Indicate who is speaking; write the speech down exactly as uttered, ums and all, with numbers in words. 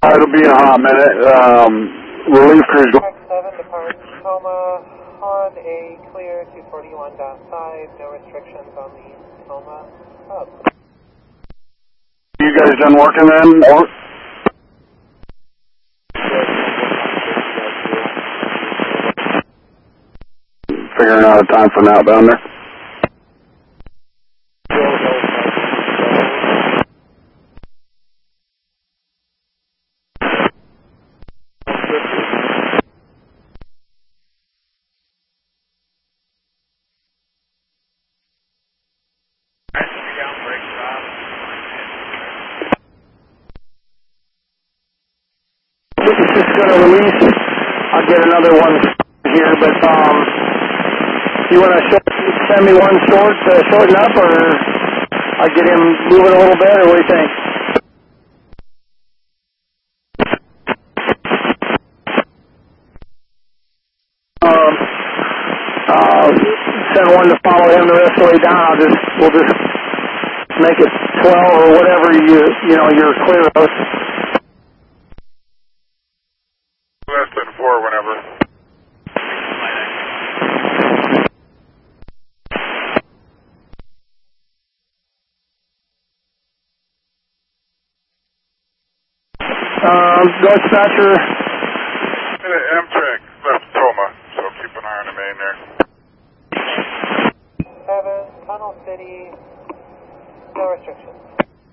Speaker 1: It'll be a hot minute. Um, relief crews.
Speaker 2: seven departs Tacoma on a clear two forty-one dot five. No restrictions on the Tacoma hub.
Speaker 1: You guys done working then? Or figuring out a time for an outbound there.
Speaker 3: This is just going to release. I'll get another one here, but um, you want to send me one short to shorten up, or I'll get him moving a little bit, or what do you think? Um, uh, send one to follow him the rest of the way down. I'll just we'll just make it twelve or whatever you you know you're clear of.
Speaker 4: Less than four whenever.
Speaker 3: Um, go dispatcher.
Speaker 4: Amtrak left Tacoma, so keep an eye on the main there.
Speaker 2: seven, Tunnel City, no restrictions.